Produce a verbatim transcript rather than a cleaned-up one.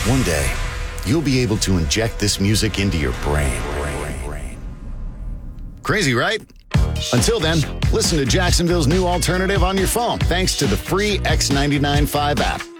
One day, you'll be able to inject this music into your brain. Crazy, right? Until then, listen to Jacksonville's new alternative on your phone thanks to the free X ninety-nine point five app.